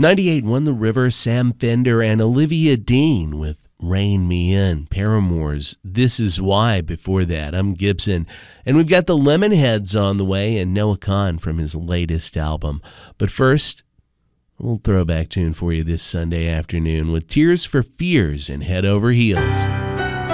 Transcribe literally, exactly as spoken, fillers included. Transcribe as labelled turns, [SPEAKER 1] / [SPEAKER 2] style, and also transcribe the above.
[SPEAKER 1] ninety-eight won the River, Sam Fender, and Olivia Dean with Rein Me In. Paramore's This Is Why before that. I'm Gibson. And we've got the Lemonheads on the way and Noah Kahan from his latest album. But first, a little throwback tune for you this Sunday afternoon with Tears for Fears and Head Over Heels.